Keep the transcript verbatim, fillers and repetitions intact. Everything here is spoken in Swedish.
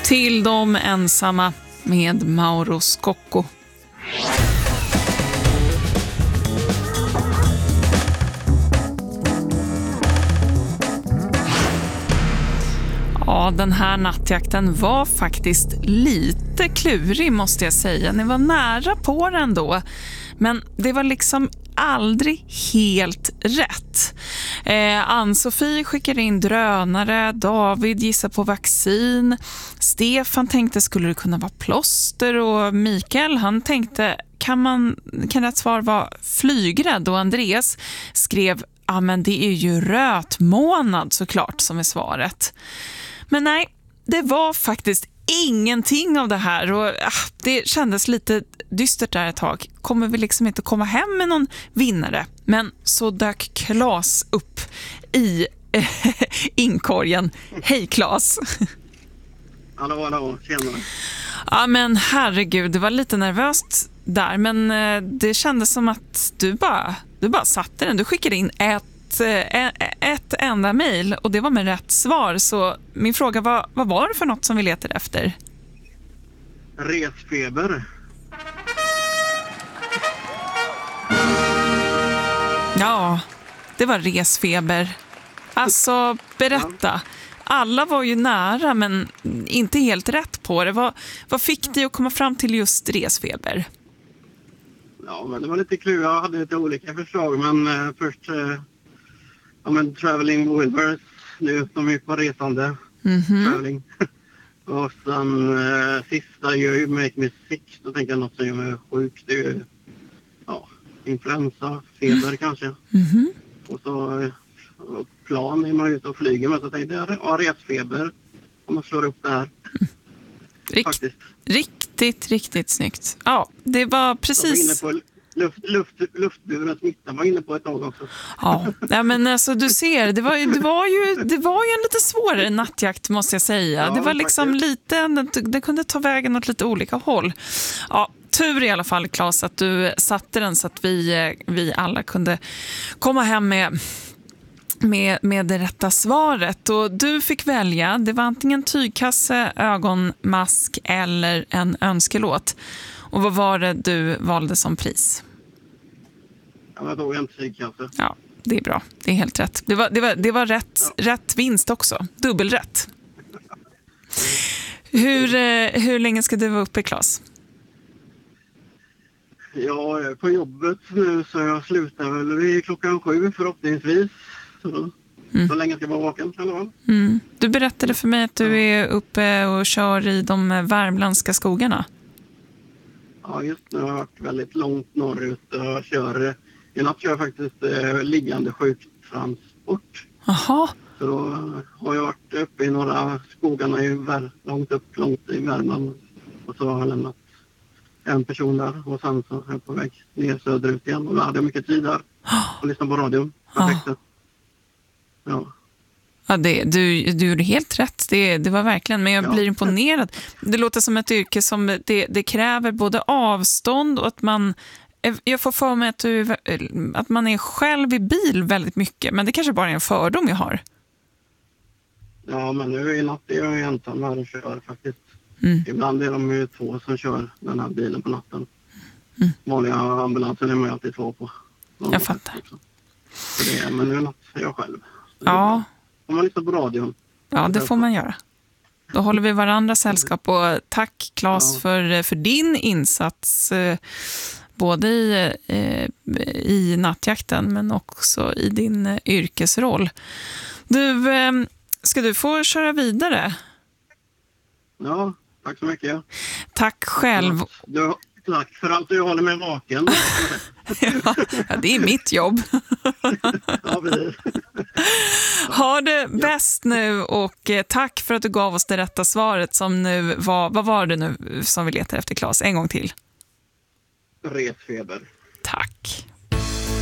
Till de ensamma med Mauro Scocco. Ja, den här nattjakten var faktiskt lite klurig måste jag säga. Ni var nära på den då. Men det var liksom aldrig helt rätt. Eh, Ann-Sofie skickade in drönare, David gissar på vaccin, Stefan tänkte skulle det kunna vara plåster och Mikael han tänkte kan, man, kan rätt svar vara flygrädd och Andreas skrev ja men det är ju rötmånad såklart som är svaret. Men nej, det var faktiskt ingenting av det här och ah, det kändes lite dystert där ett tag. Kommer vi liksom inte komma hem med någon vinnare? Men så dök Claes upp i eh, inkorgen. Hej Claes! Hallå, hallå, tjenare. Ja men herregud, det var lite nervöst där men eh, det kändes som att du bara, du bara satte den. Du skickade in ett ett enda mejl och det var med rätt svar. Så min fråga var, vad var det för något som vi letade efter? Resfeber. Ja, det var resfeber. Alltså, berätta. Alla var ju nära men inte helt rätt på det. Vad, vad fick dig att komma fram till just resfeber? Ja, men det var lite klurigt. Jag hade lite olika förslag men eh, först... Eh... Ja, men Traveling Wilburys nu som är på resande. Mm-hmm. Traveling. Och sen eh, sista gör ju Make Me Sick. Då tänker jag något som gör mig sjuk. Det är ju ja, influensa, feber mm. kanske. Mm-hmm. Och så eh, plan är man ute och flyger med. Så tänkte jag, ja, resfeber. Om man slår upp det här. Mm. Rikt, riktigt, riktigt snyggt. Ja, det var precis... Luft, luft, luftburen smitta var inne på ett tag också. Ja, ja men alltså du ser, det var, det var ju det var ju en lite svårare nattjakt måste jag säga. Ja, det var liksom faktiskt. lite, det, det kunde ta vägen åt lite olika håll. Ja, tur i alla fall Claes att du satte den så att vi, vi alla kunde komma hem med, med, med det rätta svaret. Och du fick välja, det var antingen tygkasse, ögonmask eller en önskelåt. Och vad var det du valde som pris? Ja, jag tog en tygkasse. Ja, det är bra. Det är helt rätt. Det var, det var, det var rätt, ja. rätt vinst också. Dubbelrätt. Hur, hur länge ska du vara uppe, Claes? Ja, jag är på jobbet nu så jag slutar väl vid klockan sju förhoppningsvis. Så, mm. så länge ska jag vara vaken. Eller? Mm. Du berättade för mig att du är uppe och kör i de värmländska skogarna. Ja, just nu har jag varit väldigt långt norrut och kör, i natt kör jag faktiskt eh, liggande sjuktransport. Jaha. Så då har jag varit uppe i några skogarna i Vär, långt upp, långt i Värmland. Och så har jag lämnat en person där och sen så är jag på väg ner söderut igen. Och då hade jag mycket tid där och lyssna på radion. Perfekt. Ja. Ja, det, du, du gjorde helt rätt. Det, det var verkligen, men jag ja. blir imponerad. Det låter som ett yrke som det, det kräver både avstånd och att man... Jag får för mig att, du, att man är själv i bil väldigt mycket, men det kanske bara är en fördom jag har. Ja, men nu i natt är jag ensam här och kör faktiskt. Mm. Ibland är de ju två som kör den här bilen på natten. Mm. Vanliga ambulansen är man alltid två på. Jag fattar. Så det är, men nu i natt är jag själv. Så ja. Om man lyssnar på radion. Ja, det får man göra. Då håller vi varandra sällskap och tack Claes ja. för, för din insats både i, i nattjakten men också i din yrkesroll. Du, ska du få köra vidare? Ja, tack så mycket. Tack själv. Du, tack för allt du håller mig vaken. Ja, det är mitt jobb. Ja, precis. Ha det bäst nu och tack för att du gav oss det rätta svaret som nu var, vad var det nu som vi letar efter Claes? En gång till. Resfeber. Tack.